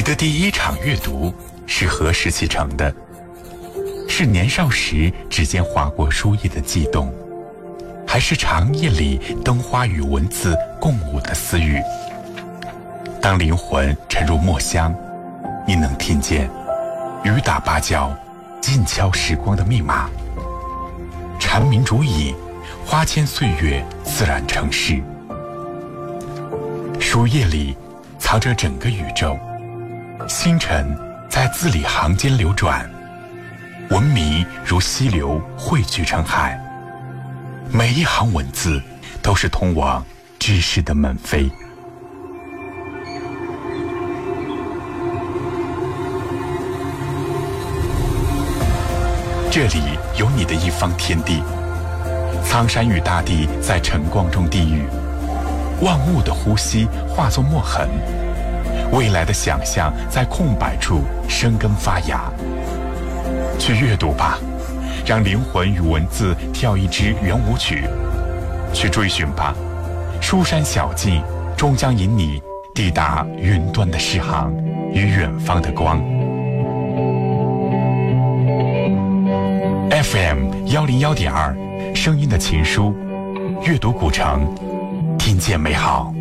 的第一场阅读是何时启程的？是年少时指尖划过书页的悸动，还是长夜里灯花与文字共舞的私语？当灵魂沉入墨香，你能听见雨打芭蕉，静敲时光的密码。蝉鸣竹影，花间岁月自然成诗。书页里藏着整个宇宙，星辰在字里行间流转，文明如溪流汇聚成海，每一行文字都是通往知识的门扉。这里有你的一方天地，苍山与大地在晨光中低语，万物的呼吸化作墨痕，未来的想象在空白处生根发芽。去阅读吧，让灵魂与文字跳一支圆舞曲。去追寻吧，书山小径终将引你抵达云端的诗行与远方的光。FM 101.2，声音的情书，阅读古城，听见美好。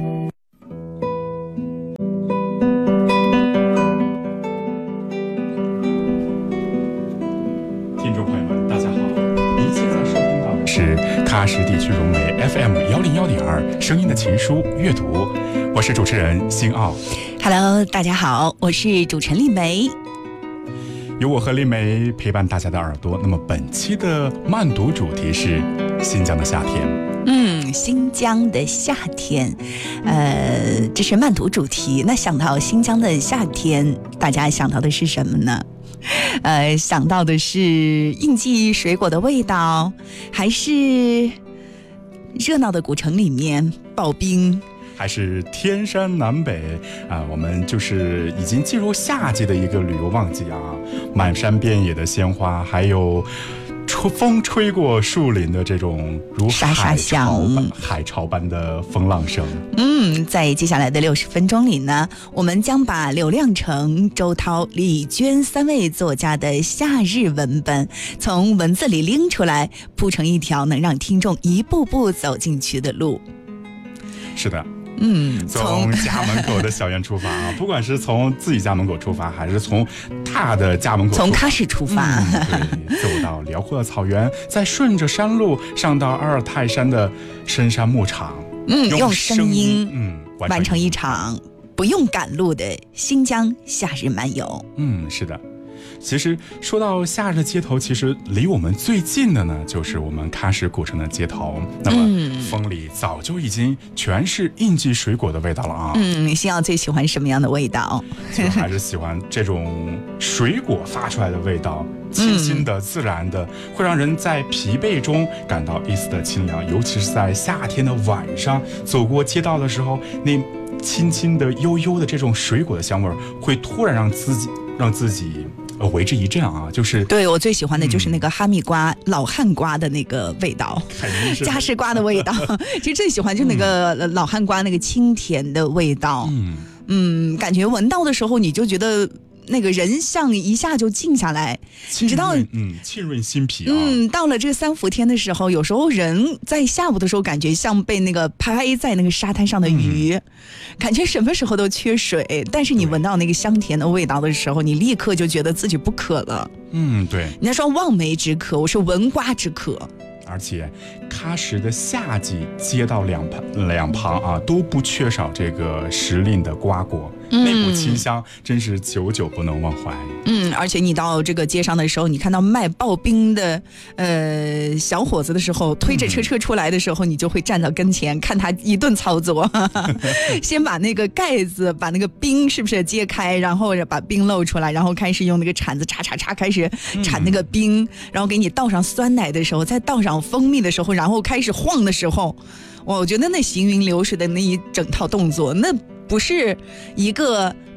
听众朋友们，大家好，您现在收听到的是喀什地区融媒 FM 101.2，声音的情书，阅读，我是主持人辛奥。 Hello， 大家好，我是主持人丽梅。 由我和丽梅陪伴大家的耳朵。那么本期的慢读主题是新疆的夏天。 新疆的夏天，这是慢读主题。那想到新疆的夏天，大家想到的是什么呢？想到的是应季水果的味道，还是热闹的古城里面刨冰？ 还是天山南北我们就是已经进入夏季的一个旅游旺季啊，满山遍野的鲜花，还有风吹过树林的这种如海潮般的风浪声。 在接下来的60分钟里呢，我们将把柳亮程、周涛、李娟3位作家的夏日文本从文字里拎出来，铺成一条能让听众一步步走进去的路。 是的，从家门口的小院出发啊，不管是从自己家门口出发，还是从他的家门口出发， 从喀什出发， 对，走到辽阔的草原，再顺着山路上到阿尔泰山的深山牧场， 用声音完成一场不用赶路的新疆夏日漫游。 是的。其实说到夏日街头，其实离我们最近的呢，就是我们喀什古城的街头。那么风里早就已经全是应季水果的味道了啊。 星耀最喜欢什么样的味道？ 就还是喜欢这种水果发出来的味道，清新的、自然的，会让人在疲惫中感到一丝的清凉。尤其是在夏天的晚上，走过街道的时候，那轻轻的、悠悠的这种水果的香味儿，会突然让自己为之一振啊！就是对，我最喜欢的就是那个哈密瓜、老汉瓜的那个味道，嘉士瓜的味道。其实最喜欢就是那个老汉瓜那个清甜的味道。感觉闻到的时候你就觉得那个人像一下就静下来，你知道， 沁润心脾啊。 到了这3伏天的时候，有时候人在下午的时候感觉像被那个拍在那个沙滩上的鱼，感觉什么时候都缺水，但是你闻到那个香甜的味道的时候，你立刻就觉得自己不渴了。 对。 人家说望梅止渴，我说闻瓜止渴。 而且喀什的夏季街道两旁啊都不缺少这个时令的瓜果，那股清香真是久久不能忘怀。 而且你到这个街上的时候，你看到卖刨冰的小伙子的时候，推着车出来的时候，你就会站到跟前看他一顿操作。先把那个盖子把那个冰是不是揭开，然后把冰露出来，然后开始用那个铲子叉开始铲那个冰，然后给你倒上酸奶的时候，再倒上蜂蜜的时候，然后开始晃的时候，我觉得那行云流水的那一整套动作，那不是一个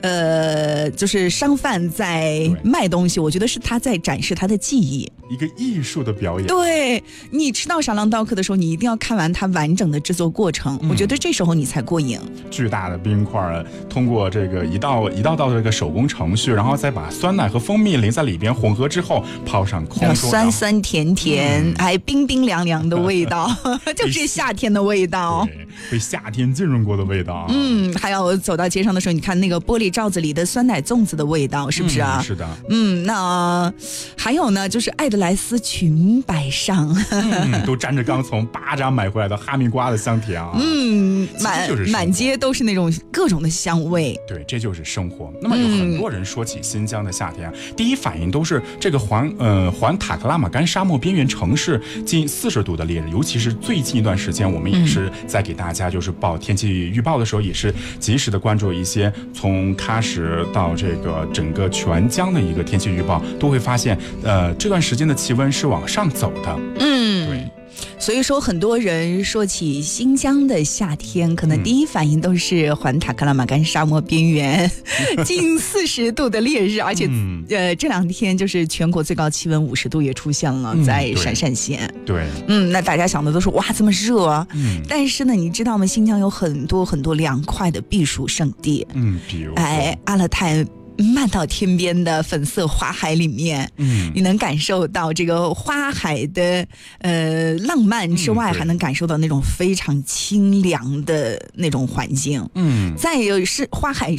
就是商贩在卖东西，我觉得是他在展示他的技艺， 一个艺术的表演。 对，你吃到沙浪刀客的时候，你一定要看完它完整的制作过程，我觉得这时候你才过瘾。 巨大的冰块通过这个一道道的这个手工程序，然后再把酸奶和蜂蜜淋在里边混合之后泡上空中， 酸酸甜甜，还冰冰凉凉的味道就是夏天的味道， 被夏天浸润过的味道。 还有走到街上的时候，你看那个玻璃罩子里的酸奶粽子的味道，是不是啊？ 是的。 那还有呢，就是爱德莱斯裙摆上都沾着刚从巴扎买回来的哈密瓜的香甜啊。 满街都是那种各种的香味。 对，这就是生活。那么有很多人说起新疆的夏天，第一反应都是这个环塔克拉玛干沙漠边缘城市近40度的烈日，尤其是最近一段时间，我们也是在给大家就是报天气预报的时候，也是及时的关注一些从喀什到这个整个全疆的一个天气预报，都会发现这段时间的气温是往上走的。对。 所以说很多人说起新疆的夏天，可能第一反应都是环塔克拉玛干沙漠边缘近40度的烈日，而且这2天就是全国最高气温50度也出现了，在陕陕县。 对， 那大家想的都是哇这么热啊，但是呢你知道吗，新疆有很多很多凉快的避暑胜地， 比如阿勒泰漫到天边的粉色花海里面，你能感受到这个花海的浪漫之外，还能感受到那种非常清凉的那种环境。再有是花海